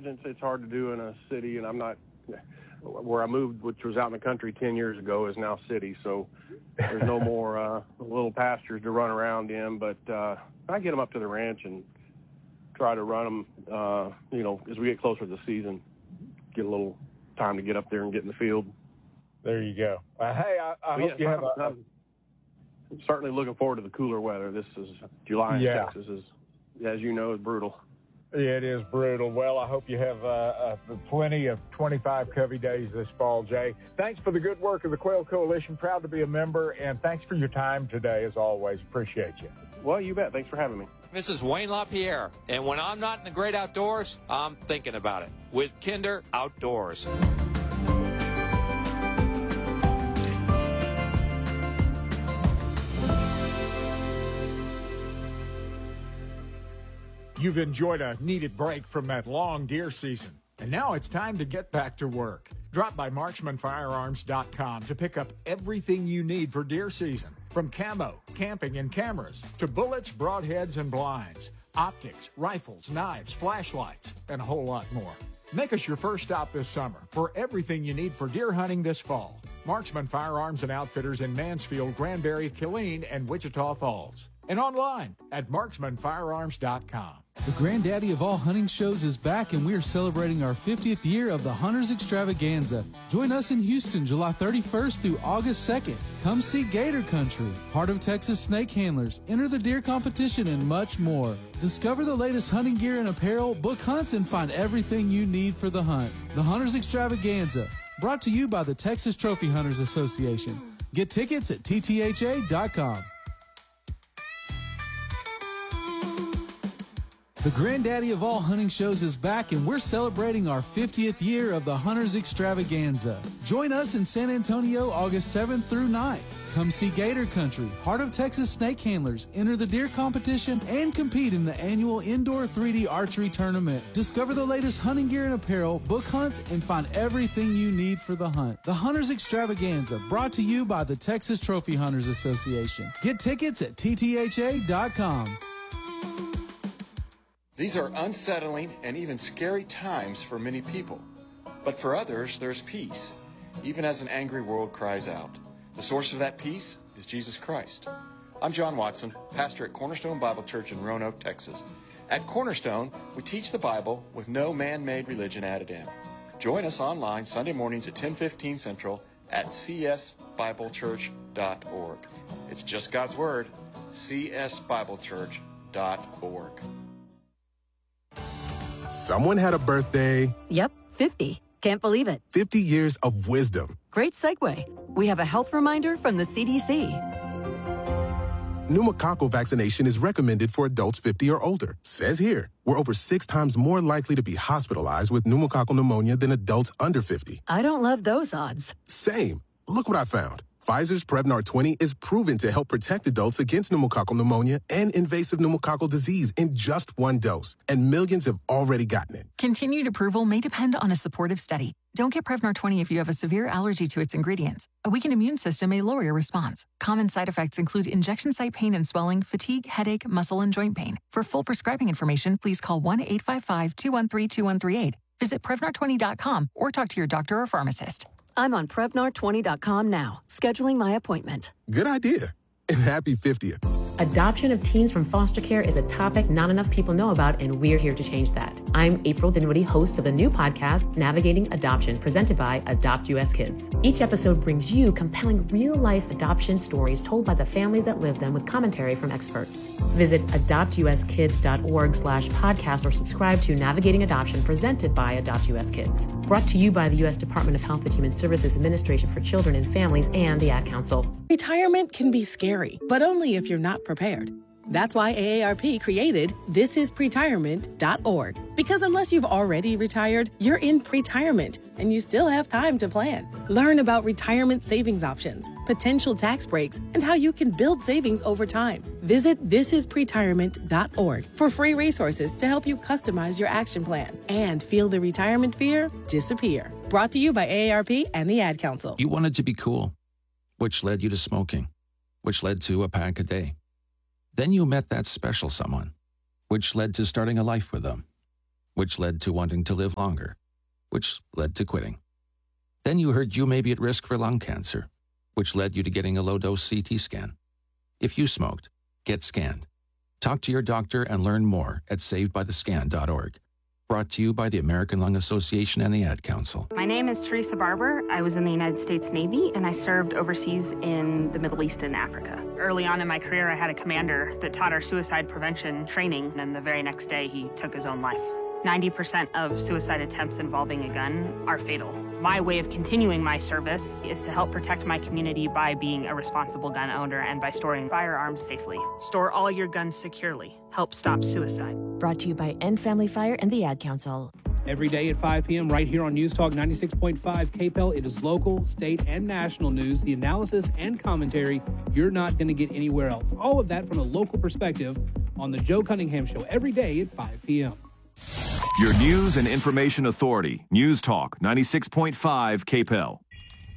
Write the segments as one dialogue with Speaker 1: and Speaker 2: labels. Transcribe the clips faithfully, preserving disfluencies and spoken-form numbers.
Speaker 1: imagine it's, it's hard to do in a city, and I'm not where I moved, which was out in the country ten years ago, is now city. So there's no more uh, little pastures to run around in. But uh, I get them up to the ranch and try to run them, uh, you know, as we get closer to the season, get a little time to get up there and get in the field.
Speaker 2: There you go. Uh, hey, I, I
Speaker 1: well,
Speaker 2: hope
Speaker 1: yeah,
Speaker 2: you have a, a...
Speaker 1: I'm certainly looking forward to the cooler weather. This is July in
Speaker 2: yeah.
Speaker 1: Texas is, as you know, is brutal.
Speaker 2: Yeah, it is brutal. Well, I hope you have uh, uh, plenty of twenty-five Covey days this fall, Jay. Thanks for the good work of the Quail Coalition. Proud to be a member, and thanks for your time today, as always. Appreciate you.
Speaker 1: Well, you bet. Thanks for having me.
Speaker 3: This is Wayne LaPierre, and when I'm not in the great outdoors, I'm thinking about it with Kinder Outdoors.
Speaker 2: You've enjoyed a needed break from that long deer season, and now it's time to get back to work. Drop by marksman firearms dot com to pick up everything you need for deer season, from camo, camping, and cameras to bullets, broadheads, and blinds, optics, rifles, knives, flashlights, and a whole lot more. Make us your first stop this summer for everything you need for deer hunting this fall. Marksman Firearms and Outfitters in Mansfield, Granbury, Killeen, and Wichita Falls. And online at marksman firearms dot com.
Speaker 4: The granddaddy of all hunting shows is back, and we are celebrating our fiftieth year of the Hunters Extravaganza. Join us in Houston July thirty-first through August second. Come see Gator Country, Heart of Texas Snake Handlers, enter the deer competition, and much more. Discover the latest hunting gear and apparel, book hunts, and find everything you need for the hunt. The Hunters Extravaganza, brought to you by the Texas Trophy Hunters Association. Get tickets at T T H A dot com. The granddaddy of all hunting shows is back, and we're celebrating our fiftieth year of the Hunters Extravaganza. Join us in San Antonio August seventh through ninth. Come see Gator Country, Heart of Texas Snake Handlers, enter the deer competition, and compete in the annual Indoor three D Archery Tournament. Discover the latest hunting gear and apparel, book hunts, and find everything you need for the hunt. The Hunters Extravaganza, brought to you by the Texas Trophy Hunters Association. Get tickets at T T H A dot com.
Speaker 5: These are unsettling and even scary times for many people. But for others, there's peace, even as an angry world cries out. The source of that peace is Jesus Christ. I'm John Watson, pastor at Cornerstone Bible Church in Roanoke, Texas. At Cornerstone, we teach the Bible with no man-made religion added in. Join us online Sunday mornings at ten fifteen Central at c s bible church dot org. It's just God's Word, c s bible church dot org.
Speaker 6: Someone had a birthday.
Speaker 7: Yep, fifty. Can't believe it.
Speaker 6: fifty years of wisdom.
Speaker 7: Great segue. We have a health reminder from the C D C.
Speaker 6: Pneumococcal vaccination is recommended for adults fifty or older. Says here, we're over six times more likely to be hospitalized with pneumococcal pneumonia than adults under fifty.
Speaker 7: I don't love those odds.
Speaker 6: Same. Look what I found. Pfizer's Prevnar twenty is proven to help protect adults against pneumococcal pneumonia and invasive pneumococcal disease in just one dose, and millions have already gotten it.
Speaker 8: Continued approval may depend on a supportive study. Don't get Prevnar twenty if you have a severe allergy to its ingredients. A weakened immune system may lower your response. Common side effects include injection site pain and swelling, fatigue, headache, muscle, and joint pain. For full prescribing information, please call one eight five five, two one three, two one three eight. Visit Prevnar twenty dot com or talk to your doctor or pharmacist.
Speaker 7: I'm on Prevnar twenty dot com now, scheduling my appointment.
Speaker 6: Good idea. And happy fiftieth.
Speaker 9: Adoption of teens from foster care is a topic not enough people know about, and we're here to change that. I'm April Dinwiddie, host of the new podcast, Navigating Adoption, presented by Adopt U S Kids. Each episode brings you compelling real-life adoption stories told by the families that live them with commentary from experts. Visit adopt u s kids dot org slash podcast or subscribe to Navigating Adoption, presented by Adopt U S Kids. Brought to you by the U S Department of Health and Human Services Administration for Children and Families and the Ad Council.
Speaker 10: Retirement can be scary, but only if you're not prepared. That's why A A R P created this is pretirement dot org. Because unless you've already retired, you're in pretirement, and you still have time to plan. Learn about retirement savings options, potential tax breaks, and how you can build savings over time. Visit this is pretirement dot org for free resources to help you customize your action plan and feel the retirement fear disappear. Brought to you by A A R P and the Ad Council.
Speaker 11: You wanted to be cool, which led you to smoking, which led to a pack a day. Then you met that special someone, which led to starting a life with them. which led to wanting to live longer, which led to quitting. Then you heard you may be at risk for lung cancer, which led you to getting a low-dose C T scan. If you smoked, get scanned. Talk to your doctor and learn more at saved by the scan dot org. Brought to you by the American Lung Association and the Ad Council.
Speaker 12: My name is Teresa Barber. I was in the United States Navy, and I served overseas in the Middle East and Africa. Early on in my career, I had a commander that taught our suicide prevention training, and the very next day, he took his own life. ninety percent of suicide attempts involving a gun are fatal. My way of continuing my service is to help protect my community by being a responsible gun owner and by storing firearms safely. Store all your guns securely. Help stop suicide.
Speaker 13: Brought to you by End Family Fire and the Ad Council.
Speaker 14: Every day at five p.m. right here on News Talk ninety-six point five K P E L, it is local, state, and national news, the analysis and commentary you're not going to get anywhere else. All of that from a local perspective on the Joe Cunningham Show every day at five p.m.
Speaker 15: Your news and information authority, News Talk ninety-six point five K P E L.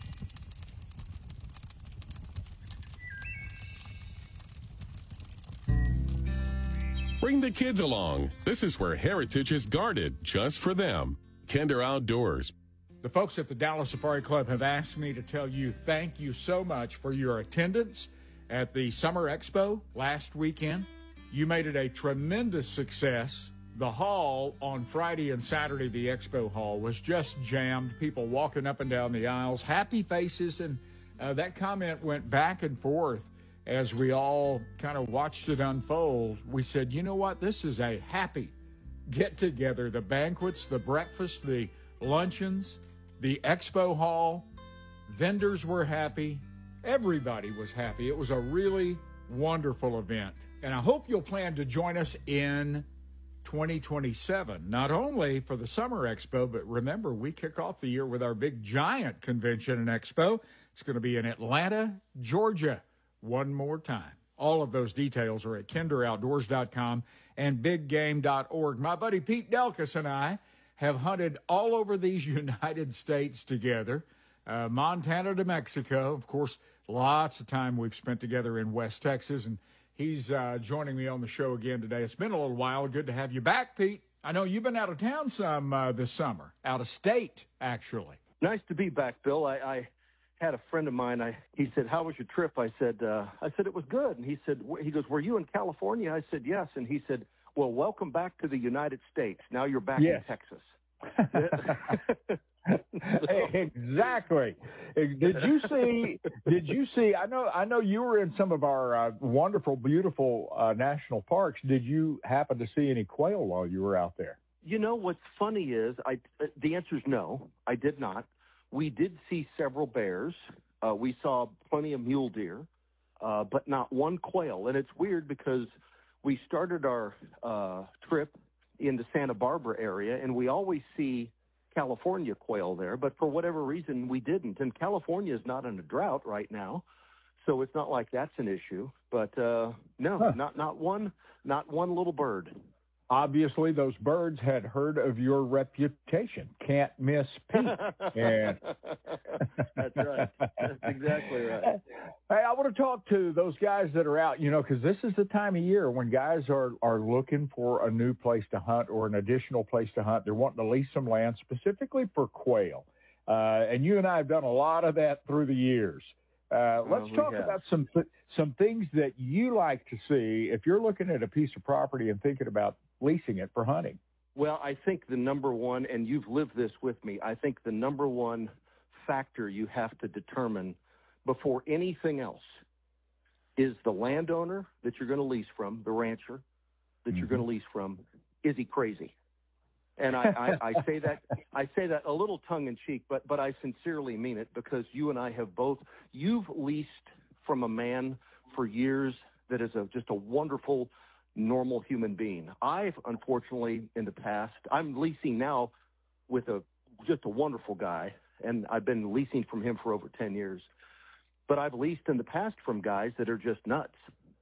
Speaker 16: Bring the kids along. This is where heritage is guarded just for them. Kinder Outdoors.
Speaker 2: The folks at the Dallas Safari Club have asked me to tell you thank you so much for your attendance at the Summer Expo last weekend. You made it a tremendous success. The hall on Friday and Saturday, the expo hall, was just jammed. People walking up and down the aisles, happy faces, and uh, that comment went back and forth as we all kind of watched it unfold. We said, you know what? This is a happy get-together. The banquets, the breakfast, the luncheons, the expo hall, vendors were happy. Everybody was happy. It was a really wonderful event. And I hope you'll plan to join us in twenty twenty-seven, not only for the Summer Expo, but remember, we kick off the year with our big giant convention and expo. It's going to be in Atlanta, Georgia, one more time. All of those details are at kinder outdoors dot com and big game dot org. My buddy Pete Delkus and I have hunted all over these United States together, uh, Montana to Mexico. Of course, lots of time we've spent together in West Texas, and he's uh, joining me on the show again today. It's been a little while. Good to have you back, Pete. I know you've been out of town some uh, this summer, out of state, actually.
Speaker 17: Nice to be back, Bill. I, I had a friend of mine. I he said, "How was your trip?" I said, uh, "I said it was good." And he said, "He goes, were you in California?" I said, "Yes." And he said, "Well, welcome back to the United States. Now you're back
Speaker 18: yes.
Speaker 17: in Texas."
Speaker 18: Exactly. Did you see? Did you see? I know. I know you were in some of our uh, wonderful, beautiful uh, national parks. Did you happen to see any quail while you were out there?
Speaker 17: You know what's funny is I. The answer is no. I did not. We did see several bears. Uh, we saw plenty of mule deer, uh, but not one quail. And it's weird because we started our uh, trip in the Santa Barbara area, and we always see California quail there, but for whatever reason we didn't. And California is not in a drought right now, so it's not like that's an issue. But uh, no, huh. not not one, not one little bird.
Speaker 18: Obviously, those birds had heard of your reputation. Can't miss Pete. And
Speaker 17: that's right. That's exactly right.
Speaker 18: Hey, I want to talk to those guys that are out, you know, because this is the time of year when guys are, are looking for a new place to hunt or an additional place to hunt. They're wanting to lease some land specifically for quail. Uh, and you and I have done a lot of that through the years. Uh, let's uh, talk have. about some some things that you like to see if you're looking at a piece of property and thinking about leasing it for hunting.
Speaker 17: Well, I think the number one, and you've lived this with me, I think the number one factor you have to determine before anything else is the landowner that you're going to lease from, the rancher that mm-hmm. you're going to lease from, is he crazy? And I, I, I say that I say that a little tongue in cheek, but but I sincerely mean it, because you and I have both. You've leased from a man for years that is a, just a wonderful, normal human being. I've unfortunately in the past. I'm leasing now with a just a wonderful guy, and I've been leasing from him for over ten years. But I've leased in the past from guys that are just nuts.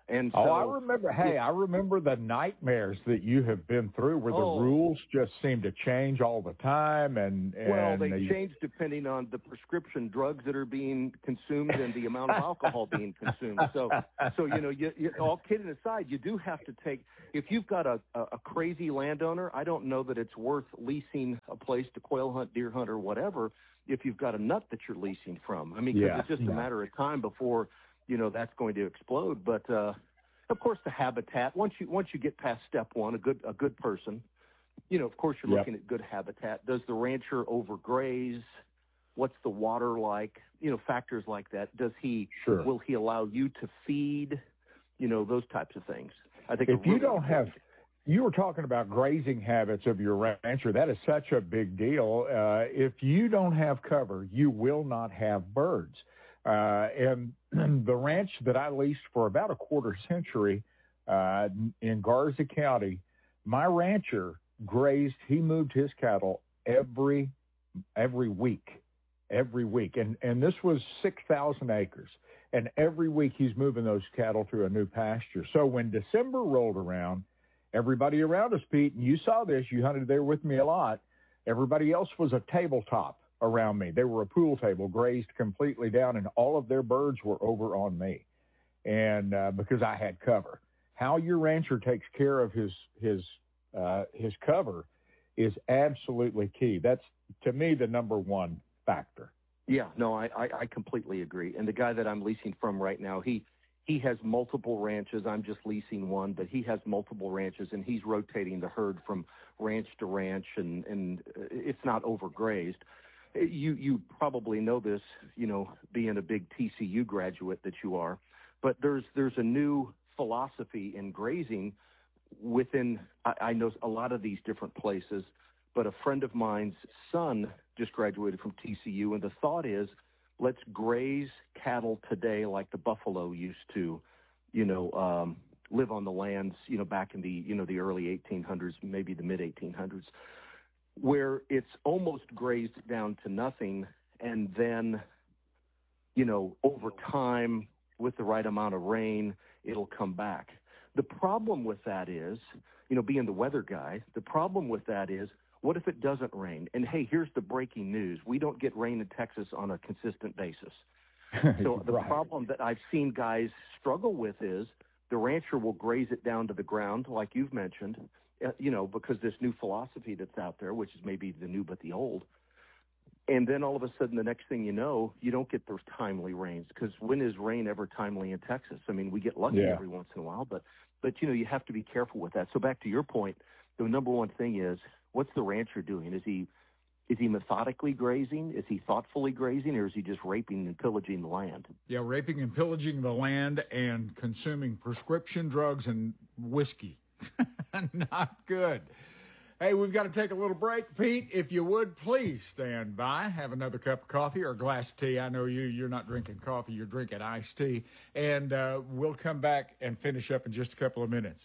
Speaker 17: And so,
Speaker 18: oh, I remember. Hey, I remember the nightmares that you have been through, where
Speaker 17: oh,
Speaker 18: the rules just seem to change all the time, and, and
Speaker 17: well, they uh, change depending on the prescription drugs that are being consumed and the amount of alcohol being consumed. So, so you know, you, you, all kidding aside, you do have to take. If you've got a, a, a crazy landowner, I don't know that it's worth leasing a place to quail hunt, deer hunt, or whatever. If you've got a nut that you're leasing from, I mean, 'cause
Speaker 18: yeah,
Speaker 17: it's just
Speaker 18: yeah.
Speaker 17: a matter of time before, you know, that's going to explode. But uh, of course, the habitat. Once you once you get past step one, a good a good person, you know, of course, you're
Speaker 18: yep.
Speaker 17: looking at good habitat. Does the rancher overgraze? What's the water like? You know, factors like that. Does he?
Speaker 18: Sure.
Speaker 17: Will he allow you to feed? You know, those types of things. I think
Speaker 18: if
Speaker 17: really
Speaker 18: you don't
Speaker 17: important.
Speaker 18: have. You were talking about grazing habits of your rancher. That is such a big deal. Uh, if you don't have cover, you will not have birds. Uh, and the ranch that I leased for about a quarter century uh, in Garza County, my rancher grazed. He moved his cattle every every week, every week, and and this was six thousand acres. And every week he's moving those cattle to a new pasture. So when December rolled around, everybody around us, Pete, and you saw this, you hunted there with me a lot, everybody else was a tabletop around me. They were a pool table, grazed completely down, and all of their birds were over on me, and uh, because I had cover. How your rancher takes care of his his uh, his cover is absolutely key. That's, to me, the number one factor.
Speaker 17: Yeah, no, I, I, I completely agree. And the guy that I'm leasing from right now, he He has multiple ranches. I'm just leasing one, but he has multiple ranches, and he's rotating the herd from ranch to ranch, and, and it's not overgrazed. You you probably know this, you know, being a big T C U graduate that you are, but there's there's a new philosophy in grazing within, I, I know a lot of these different places, but a friend of mine's son just graduated from T C U, and the thought is, let's graze cattle today like the buffalo used to, you know, um, live on the lands, you know, back in the, you know, the early eighteen hundreds, maybe the mid eighteen hundreds, where it's almost grazed down to nothing. And then, you know, over time, with the right amount of rain, it'll come back. The problem with that is, you know, being the weather guy, the problem with that is, what if it doesn't rain? And, hey, here's the breaking news. We don't get rain in Texas on a consistent basis. So the
Speaker 18: right.
Speaker 17: problem that I've seen guys struggle with is the rancher will graze it down to the ground, like you've mentioned, uh, you know, because this new philosophy that's out there, which is maybe the new but the old. And then all of a sudden, the next thing you know, you don't get those timely rains, because when is rain ever timely in Texas? I mean, we get lucky
Speaker 18: yeah.
Speaker 17: every once in a while, but, but, you know, you have to be careful with that. So back to your point, the number one thing is, what's the rancher doing? Is he is he methodically grazing? Is he thoughtfully grazing, or is he just raping and pillaging the land?
Speaker 2: Yeah, raping and pillaging the land and consuming prescription drugs and whiskey. Not good. Hey, we've got to take a little break. Pete, if you would, please stand by. Have another cup of coffee or a glass of tea. I know you, you're not drinking coffee. You're drinking iced tea. And uh, we'll come back and finish up in just a couple of minutes.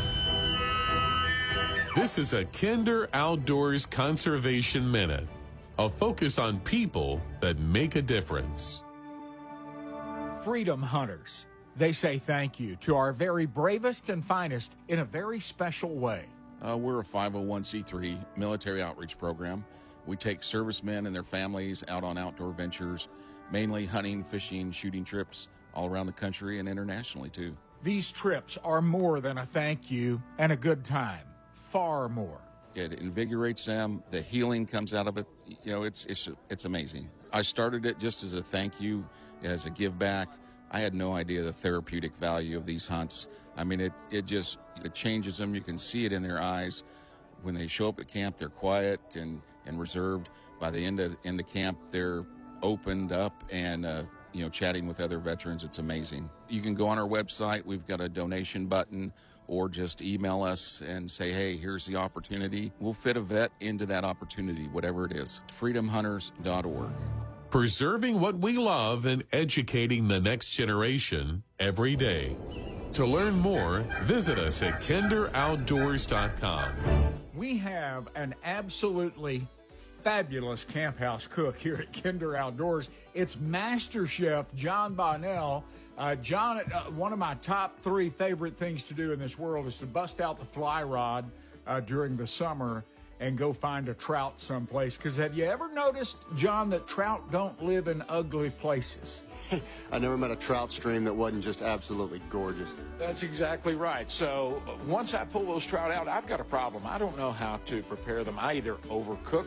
Speaker 16: This is a Kinder Outdoors Conservation Minute, a focus on people that make a difference.
Speaker 2: Freedom hunters, they say thank you to our very bravest and finest in a very special way.
Speaker 19: Uh, we're a five oh one c three military outreach program. We take servicemen and their families out on outdoor ventures, mainly hunting, fishing, shooting trips all around the country and internationally too.
Speaker 2: These trips are more than a thank you and a good time. Far more.
Speaker 19: It invigorates them. The healing comes out of it. You know, it's it's it's amazing. I started it just as a thank you, as a give back. I had no idea the therapeutic value of these hunts. I mean, it it just it changes them. You can see it in their eyes. When they show up at camp, they're quiet and, and reserved. By the end of in the camp, they're opened up and uh, you know, chatting with other veterans. It's amazing. You can go on our website. We've got a donation button, or just email us and say, hey, here's the opportunity. We'll fit a vet into that opportunity, whatever it is. freedom hunters dot org.
Speaker 16: Preserving what we love and educating the next generation every day. To learn more, visit us at kinder outdoors dot com.
Speaker 2: We have an absolutely fabulous camp house cook here at Kinder Outdoors. It's Master Chef John Bonnell. Uh, John, uh, one of my top three favorite things to do in this world is to bust out the fly rod uh, during the summer and go find a trout someplace. Because have you ever noticed, John, that trout don't live in ugly places?
Speaker 20: I never met a trout stream that wasn't just absolutely gorgeous.
Speaker 21: That's exactly right. So once I pull those trout out, I've got a problem. I don't know how to prepare them. I either overcook